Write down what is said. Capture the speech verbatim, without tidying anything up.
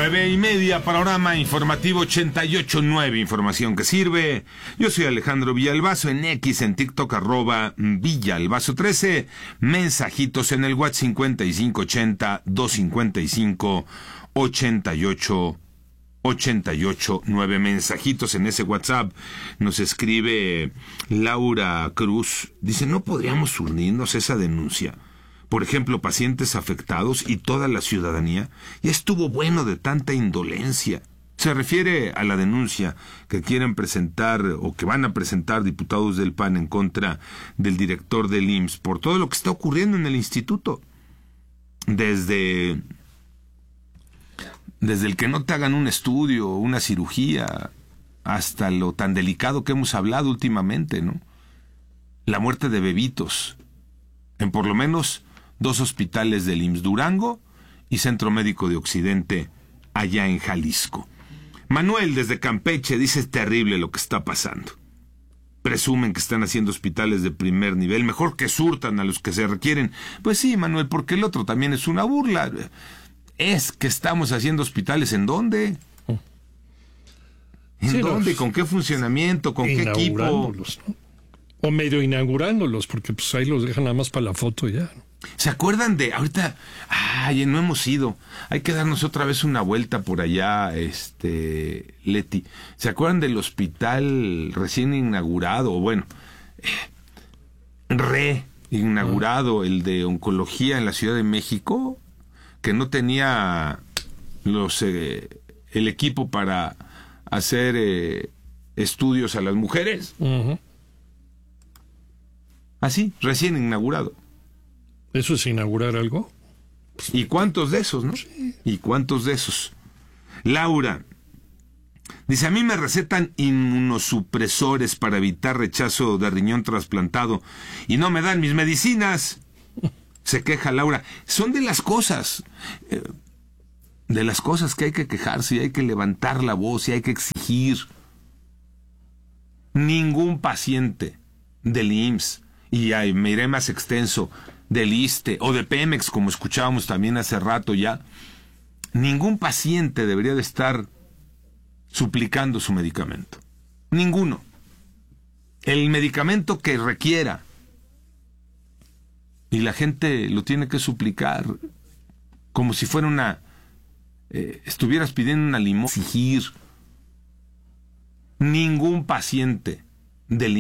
Nueve y media, panorama informativo ochenta y ocho punto nueve, información que sirve. Yo soy Alejandro Villalbazo, en X, en TikTok, arroba Villalbazo trece, mensajitos en el WhatsApp cincuenta y cinco ochenta, doscientos cincuenta y cinco, ochenta y ocho, ochenta y ocho nueve, mensajitos en ese WhatsApp. Nos escribe Laura Cruz, dice, ¿no podríamos unirnos a esa denuncia? Por ejemplo, pacientes afectados y toda la ciudadanía. Ya estuvo bueno de tanta indolencia. Se refiere a la denuncia que quieren presentar o que van a presentar diputados del P A N en contra del director del I M S S por todo lo que está ocurriendo en el instituto. Desde, desde el que no te hagan un estudio, una cirugía, hasta lo tan delicado que hemos hablado últimamente, ¿no? La muerte de bebitos en por lo menos dos hospitales del I M S S, Durango y Centro Médico de Occidente, allá en Jalisco. Manuel, desde Campeche, dice, es terrible lo que está pasando. Presumen que están haciendo hospitales de primer nivel, mejor que surtan a los que se requieren. Pues sí, Manuel, porque el otro también es una burla. Es que estamos haciendo hospitales, ¿en dónde? ¿En sí, dónde? los, ¿Con qué funcionamiento? ¿Con qué equipo? ¿No? O medio inaugurándolos, porque pues ahí los dejan nada más para la foto y ya. ¿Se acuerdan de ahorita? Ay, no hemos ido. Hay que darnos otra vez una vuelta por allá, este, Leti. ¿Se acuerdan del hospital recién inaugurado? O bueno, re inaugurado, ah. el de oncología en la Ciudad de México, que no tenía los eh, el equipo para hacer eh, estudios a las mujeres. Uh-huh. Así, recién inaugurado. ¿Eso es inaugurar algo? ¿Y cuántos de esos, no? Sí. ¿Y cuántos de esos? Laura dice, a mí me recetan inmunosupresores para evitar rechazo de riñón trasplantado y no me dan mis medicinas. Se queja Laura. Son de las cosas, eh, de las cosas que hay que quejarse y hay que levantar la voz y hay que exigir. Ningún paciente del I M S S, y ay, me iré más extenso, del ISSSTE o de Pemex, como escuchábamos también hace rato ya, ningún paciente debería de estar suplicando su medicamento. Ninguno. El medicamento que requiera. Y la gente lo tiene que suplicar como si fuera una... Eh, estuvieras pidiendo una limosna. Exigir. Ningún paciente del